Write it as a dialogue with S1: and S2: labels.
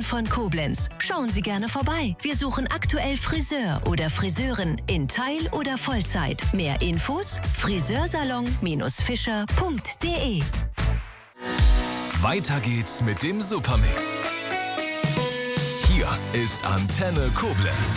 S1: von Koblenz. Schauen Sie gerne vorbei. Wir suchen aktuell Friseur oder Friseurin in Teil- oder Vollzeit. Mehr Infos: friseursalon-fischer.de.
S2: Weiter geht's mit dem Supermix. Hier ist Antenne Koblenz.